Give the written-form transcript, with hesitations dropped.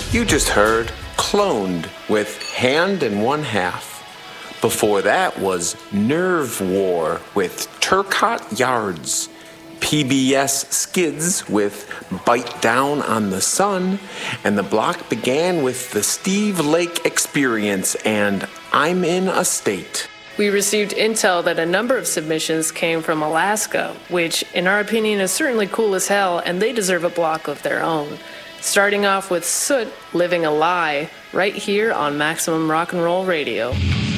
You just heard Cloned with Hand and One Half. Before that was Nerve War with Turcotte Yards. PBS Skids with Bite Down on the Sun. And the block began with the Steve Lake Experience and I'm in a State. We received intel that a number of submissions came from Alaska, which, in our opinion, is certainly cool as hell, and they deserve a block of their own. Starting off with Soot, Living a Lie, right here on Maximum Rock and Roll Radio.